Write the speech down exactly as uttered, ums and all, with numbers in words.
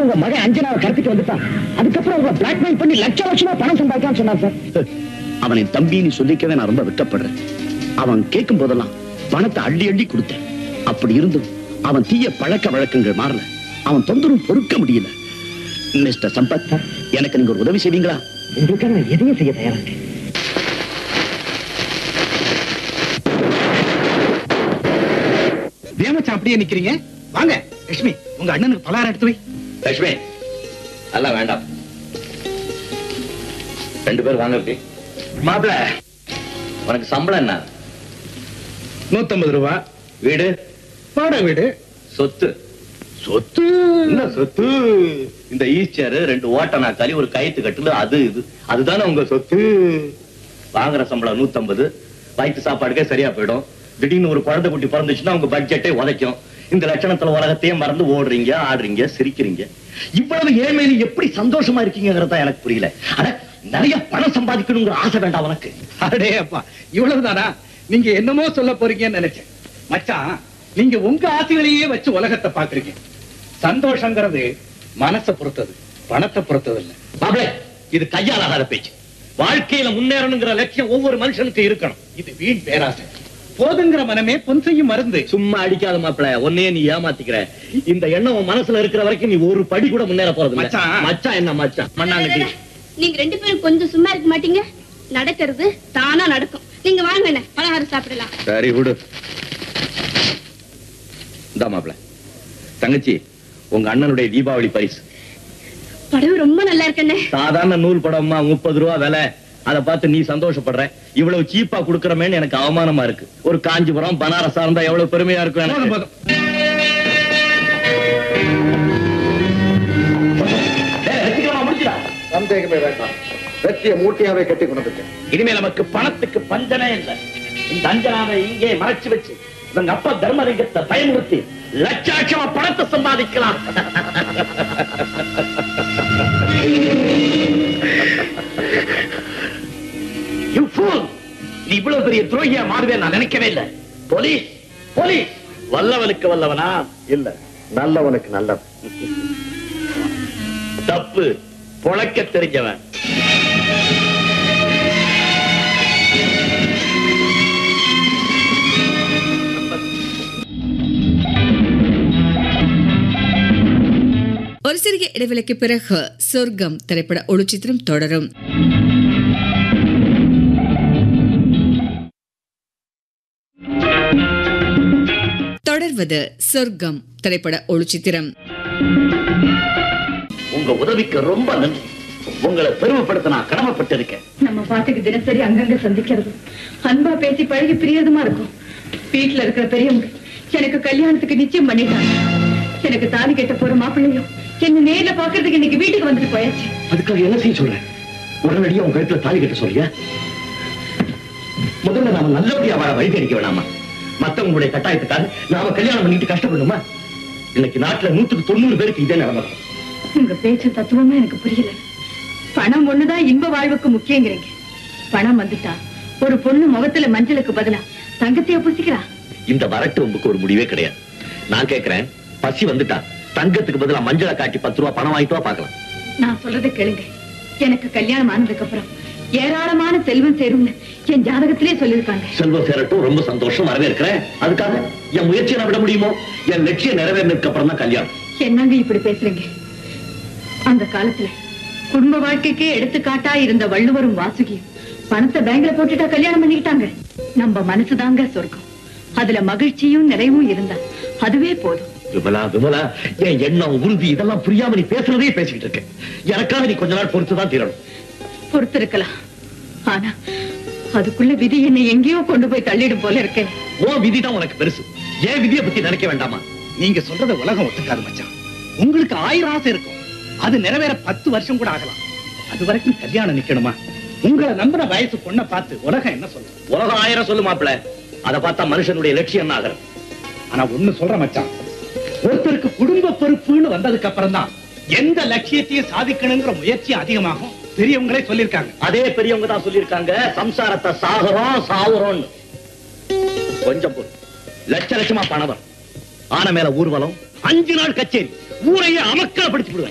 உங்க மகன் அஞ்சனாவை கடத்திட்டு வந்துட்டான். அதுக்கப்புறம் உங்களை பிளாக்மெயில் பண்ணி லட்ச லட்சமா பணம் சம்பாதிக்கான்னு சொன்னார் சார். அவனை தம்பின்னு சொல்லிக்கவே நான் ரொம்ப வெட்கப்படுறேன். அவன் கேட்கும் போதெல்லாம் பணத்தை அள்ளி அள்ளி கொடுத்தேன். அப்படி இருந்தும் அவன் தீய பழக்க வழக்கங்கள் மாறல. அவன் தொந்தரவும் பொறுக்க முடியல. மிஸ்டர் சம்பத், எனக்கு நீங்க ஒரு உதவி செய்வீங்களா? உங்களுக்காக நான் எதையும் செய்ய தயாராக. தேமச்சா அப்படியே நிக்கிறீங்க? வாங்க லட்சுமி, உங்க அண்ணனுக்கு பலகாரம் எடுத்து வை. லட்சுமி, எல்லாம் வேண்டாம், ரெண்டு பேரும் வாங்க. மாப்பிள்ள, உனக்கு சம்பளம் என்ன? நூத்தி ஐம்பது ரூபா. வீடு? வாடகை வீடு. சொத்து? சொத்து என்ன சொத்து? இந்த ஈஸ்டர் ரெண்டு ஓட்டனா களி ஒரு கயித்து கட்டுல அது இது அதுதானே உங்க சொத்து. வாங்குற சம்பளம் நூத்தி ஐம்பது, வயிற்று சாப்பாடுக்கே சரியா போயிடும். திடீர்னு ஒரு குழந்தை குட்டி பிறந்துச்சுன்னா உங்க பட்ஜெட்டே உதைக்கும். இந்த லட்சணத்துல உலகத்தையும் மறந்து ஓடுறீங்க, ஆடுறீங்க, சிரிக்கிறீங்க. இவ்வளவு ஏழ்மையில எப்படி சந்தோஷமா இருக்கீங்கிறதா எனக்கு புரியல. அட, நிறைய பணம் சம்பாதிக்கணுங்கிற ஆசை வேண்டாம் உனக்கு? அடே அப்பா, இவ்வளவுதானா? நீங்க என்னமோ சொல்ல போறீங்கன்னு நினைச்சேன். மச்சான், நீங்க உங்க ஆசைகளையே வச்சு உலகத்தை பாக்குறீங்க. சந்தோஷங்கிறது மனசை பொறுத்தது, பணத்தை பொறுத்தது இல்ல. மாப்பிளே, இது கையால் ஆகாத பேச்சு. வாழ்க்கையில முன்னேறணுங்கிற லட்சியம் ஒவ்வொரு மனுஷனுக்கு இருக்கணும். இது வீண் பேராசை. போதுங்கிற மனமே பொன் செய்யும் மருந்து. சும்மா அடிக்காத மாப்பிள, ஒன்னே நீ ஏமாத்திக்கிற. இந்த எண்ணம் உன் மனசுல இருக்கிற வரைக்கும் நீ ஒரு படி கூட முன்னேற போறது இல்ல. மச்சான் என்ன மச்சான்? மண்ணாங்கட்டி, நீங்க ரெண்டு பேரும் கொஞ்சம் சும்மா இருக்க மாட்டீங்க? நடக்கிறது தானா நடக்கும். நீங்க வாங்க, பலகாரம் சாப்பிடலாம். சரி விடு. இந்த மாப்பிள, தங்கச்சி, உங்க அண்ணனுடைய தீபாவளி பரிசு. படவு ரொம்ப நல்லா இருக்குண்ணே. சாதாரண நூல் படமா, முப்பது ரூபா விலை. அதை பார்த்து நீ சந்தோஷப்படுற. இவ்வளவு சீப்பா குடுக்கறமேன்னு எனக்கு அவமானமா இருக்கு. ஒரு காஞ்சிபுரம் பனாரஸா இருந்தா எவ்வளவு பெருமையா இருக்கும் எனக்கு. சந்தேகமே வேண்டாம், வெற்றியை மூட்டையாவே கட்டி கொண்டு. இனிமே நமக்கு பணத்துக்கு பஞ்சனே இல்லை. இந்த அஞ்சனாவை இங்கே மறைச்சு வச்சு இவங்க அப்பா தர்மலிங்கத்தை பயமுறுத்தி லட்ச லட்சமா பணத்தை சம்பாதிக்கலாம். நீ இவ்வளவு பெரிய துரோகியா மாறுவே நான் நினைக்கவே இல்லை. போலீஸ் போலீஸ் வல்லவனுக்கு வல்லவனா? இல்ல, நல்லவனுக்கு நல்லவன். தப்பு, பொழைக்க தெரிஞ்சவன். ஒரு சிறிய இடைவெளிக்கு பிறகு சொர்க்கம் திரைப்பட ஒளிச்சித்திரம் தொடரும். தொடர்வது சொர்க்கம் திரைப்பட ஒளிச்சித்திரம். உங்க உதவிக்கு ரொம்ப நன்றி. உங்களை பெருமைப்படுத்த நான் கடமைப்பட்டிருக்கேன். நம்ம பாட்டுக்கு தினசரி அங்கங்க சந்திக்கிறது, அன்பா பேசி பழகி பிரியதுமா இருக்கும். வீட்டுல இருக்கிற பெரியவங்க எனக்கு கல்யாணத்துக்கு நிச்சயம் பண்ணிட்டாங்க. எனக்கு தாலி கட்ட போற மாப்பிள்ளையும் என்ன நேர்ல பாக்குறதுக்கு இன்னைக்கு வீட்டுக்கு வந்துட்டு போயாச்சு. அதுக்காக என்ன செய்ய சொல்றேன்? உடனடியா உங்க கழுத்துல தாலி கட்ட சொல்றியா? முதல்ல நாம நல்லபடியா வாழ வழி தெரிவிக்க வேணாமா? மத்தவங்களுடைய கட்டாயத்துக்காக நாம கல்யாணம் பண்ணிட்டு கஷ்டப்படணுமா? இன்னைக்கு நாட்டுல நூற்றுக்கு தொண்ணூறு பேருக்கு இதே நிலைமை. உங்க பேச்சு தத்துவமா எனக்கு புரியல. பணம் ஒண்ணுதான் இன்ப வாழ்வுக்கு முக்கியங்கிறீங்க. பணம் வந்துட்டா ஒரு பொண்ணு முகத்துல மஞ்சளுக்கு பதிலா தங்கத்தைய புசிக்கிறா. இந்த வரட்டு உங்களுக்கு ஒரு முடிவே கிடையாது. நான் கேட்கிறேன், பசி வந்துட்டா தங்கத்துக்கு பதிலா மஞ்சளை காட்டி பத்து ரூபா பணம் வாங்கிட்டு வா பார்க்கலாம். நான் சொல்றதை கேளுங்க. எனக்கு கல்யாணம் ஆனதுக்கு அப்புறம் ஏராளமான செல்வம் சேரும்னு என் ஜாதகத்திலே சொல்லிருக்காங்க. செல்வம் சேரட்டும், ரொம்ப சந்தோஷம், வரவேற்கிறேன். அதுக்காக என் முயற்சியை நான் விட முடியுமோ? என் லட்சியம் நிறைவேறினதுக்கு அப்புறம் தான் கல்யாணம். என்னங்க இப்படி பேசுறீங்க? அந்த காலத்துல குடும்ப வாழ்க்கைக்கே எடுத்துக்காட்டா இருந்த வள்ளுவரும் வாசுகியும் பணத்தை பேங்க்ல போட்டுட்டா கல்யாணம் பண்ணிக்கிட்டாங்க. நம்ம மனசுதாங்க சொர்க்கம். அதுல மகிழ்ச்சியும் நிறைவும் இருந்தா அதுவே போதும். விமலா, விமலா, என் எண்ணம், உறுதி இதெல்லாம் புரியாம நீ பேசுறதே பேசிக்கிட்டு இருக்க. எனக்காக நீ கொஞ்ச நாள் பொறுத்துதான் தீரணும். பொறுத்து இருக்கலாம், ஆனா அதுக்குள்ள விதி என்னை எங்கேயோ கொண்டு போய் தள்ளிடும் போல இருக்கேன். ஓ விதிதான் உனக்கு பெருசு. ஏன் விதியை பத்தி நினைக்க வேண்டாமா? நீங்க சொல்றத உலகம் ஒத்துக்காது மச்சான். உங்களுக்கு ஆயிரம் ஆசை இருக்கும், அது நிறைவேற பத்து வருஷம் கூட ஆகலாம். அது வரைக்கும் கல்யாணம் நிக்கணுமா? உங்களை நம்பின வயசு பொண்ணை பார்த்து உலகம் என்ன சொல்லும்? உலகம் ஆயிரம் சொல்லு மாப்பிள, அதை பார்த்தா மனுஷனுடைய லட்சியம் என்ன ஆகிறது? ஆனா ஒண்ணு சொல்ற மச்சான், ஒருத்தருக்கு குடும்ப பொறுப்புன்னு வந்ததுக்கு அப்புறம் தான் எந்த லட்சியத்தையும் சாதிக்கணுங்கிற முயற்சி அதிகமாகும். பெரியவங்களே சொல்லிருக்காங்க. அதே பெரியவங்க தான் சொல்லிருக்காங்க, சம்சாரத்தை சாகுறோம் சாவுறோம். கொஞ்சம் பொறு, லட்ச லட்சமா பணம், ஆன மேல ஊர்வலம், அஞ்சு நாள் கச்சேரி, ஊரையே அமக்கா படிச்சு விடுவேன்.